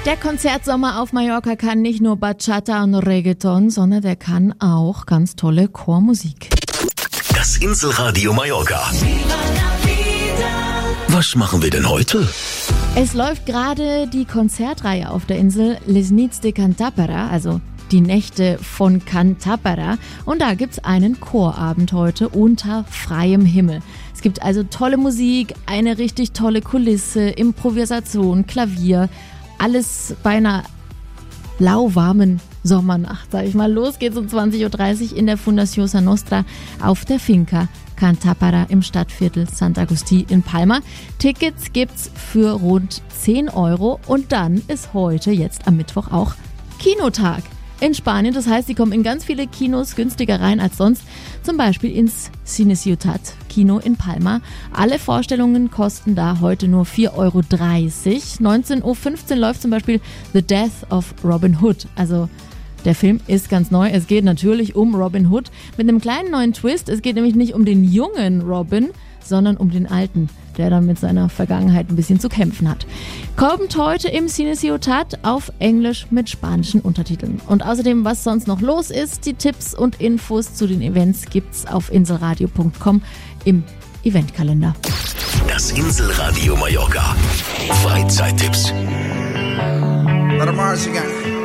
Der Konzertsommer auf Mallorca kann nicht nur Bachata und Reggaeton, sondern der kann auch ganz tolle Chormusik. Das Inselradio Mallorca. Was machen wir denn heute? Es läuft gerade die Konzertreihe auf der Insel Les Nits de Cantàpera, also die Nächte von Cantàpera. Und da gibt's einen Chorabend heute unter freiem Himmel. Es gibt also tolle Musik, eine richtig tolle Kulisse, Improvisation, Klavier, alles bei einer lauwarmen Sommernacht, sag ich mal. Los geht's um 20.30 Uhr in der Fundació Sa Nostra auf der Finca Cantàpera im Stadtviertel Sant Agustí in Palma. Tickets gibt's für rund 10 Euro und dann ist heute, jetzt am Mittwoch, auch Kinotag in Spanien. Das heißt, sie kommen in ganz viele Kinos günstiger rein als sonst. Zum Beispiel ins Cine Ciutat Kino in Palma. Alle Vorstellungen kosten da heute nur 4,30 Euro. 19.15 Uhr läuft zum Beispiel The Death of Robin Hood. Also der Film ist ganz neu. Es geht natürlich um Robin Hood mit einem kleinen neuen Twist. Es geht nämlich nicht um den jungen Robin, sondern um den alten, der dann mit seiner Vergangenheit ein bisschen zu kämpfen hat. Kommt heute im Cine Ciutat auf Englisch mit spanischen Untertiteln. Und außerdem, was sonst noch los ist, die Tipps und Infos zu den Events gibt's auf inselradio.com im Eventkalender. Das Inselradio Mallorca. Freizeittipps. Let 'em Mars again.